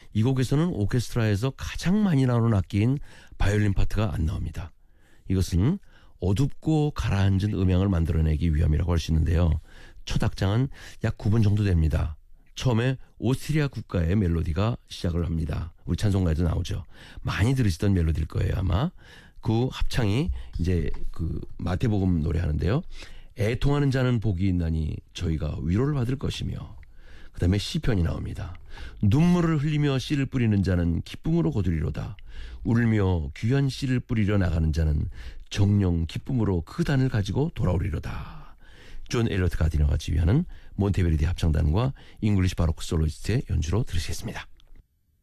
이 곡에서는 오케스트라에서 가장 많이 나오는 악기인 바이올린 파트가 안 나옵니다. 이것은 어둡고 가라앉은 음향을 만들어내기 위함이라고 할 수 있는데요. 첫 악장은 약 9분 정도 됩니다. 처음에 오스트리아 국가의 멜로디가 시작을 합니다. 우리 찬송가에도 나오죠. 많이 들으시던 멜로디일 거예요, 아마. 그 합창이 이제 그 마태복음 노래하는데요. 애통하는 자는 복이 있나니 저희가 위로를 받을 것이며, 그 다음에 시편이 나옵니다. 눈물을 흘리며 씨를 뿌리는 자는 기쁨으로 거두리로다. 울며 귀한 씨를 뿌리려 나가는 자는 정령 기쁨으로 그 단을 가지고 돌아오리로다. 존 엘리어트 가디너가 지휘하는 몬테베르디 합창단과 잉글리시 바로크 솔로이스트의 연주로 들으시겠습니다.